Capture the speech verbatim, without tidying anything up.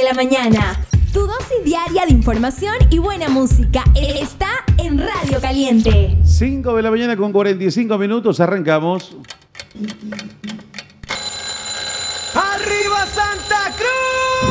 la mañana. Tu dosis diaria de información y buena música está en Radio Caliente. cinco de la mañana con cuarenta y cinco minutos, arrancamos. ¡Arriba Santa Cruz!